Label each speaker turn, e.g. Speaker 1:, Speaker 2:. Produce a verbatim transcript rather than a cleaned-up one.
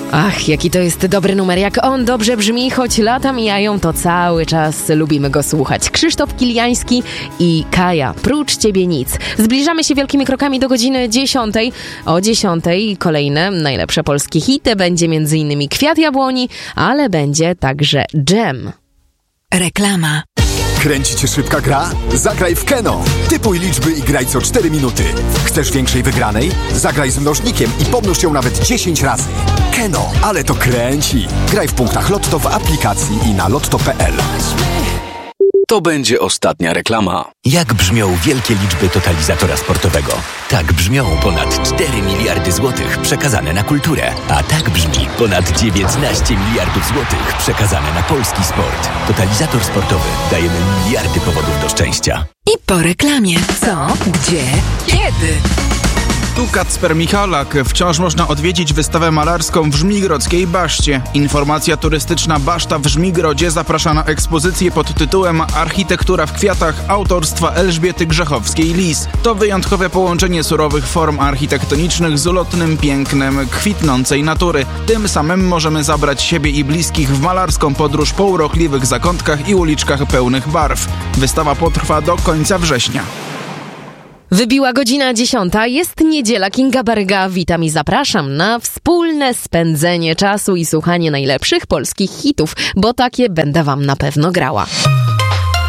Speaker 1: Ach, jaki to jest dobry numer, jak on dobrze brzmi, choć lata mijają, to cały czas lubimy go słuchać. Krzysztof Kiliański i Kaja, prócz ciebie nic. Zbliżamy się wielkimi krokami do godziny dziesiątej. O dziesiątej kolejne najlepsze polskie hity, będzie między innymi Kwiat Jabłoni, ale będzie także dżem.
Speaker 2: Reklama.
Speaker 3: Kręci cię szybka gra? Zagraj w Keno. Typuj liczby i graj co cztery minuty. Chcesz większej wygranej? Zagraj z mnożnikiem i pomnóż ją nawet dziesięć razy. Keno, ale to kręci. Graj w punktach Lotto w aplikacji i na lotto kropka p l.
Speaker 4: To będzie ostatnia reklama.
Speaker 5: Jak brzmią wielkie liczby totalizatora sportowego? Tak brzmią ponad cztery miliardy złotych przekazane na kulturę. A tak brzmi ponad dziewiętnaście miliardów złotych przekazane na polski sport. Totalizator sportowy. Dajemy miliardy powodów do szczęścia.
Speaker 2: I po reklamie. Co? Gdzie? Kiedy?
Speaker 6: Tu Kacper Michalak. Wciąż można odwiedzić wystawę malarską w Żmigrodzkiej Baszcie. Informacja turystyczna Baszta w Żmigrodzie zaprasza na ekspozycję pod tytułem Architektura w kwiatach autorstwa Elżbiety Grzechowskiej-Lis. To wyjątkowe połączenie surowych form architektonicznych z ulotnym pięknem kwitnącej natury. Tym samym możemy zabrać siebie i bliskich w malarską podróż po urokliwych zakątkach i uliczkach pełnych barw. Wystawa potrwa do końca września.
Speaker 1: Wybiła godzina dziesiąta, jest niedziela. Kinga Baryga, witam i zapraszam na wspólne spędzenie czasu i słuchanie najlepszych polskich hitów, bo takie będę wam na pewno grała.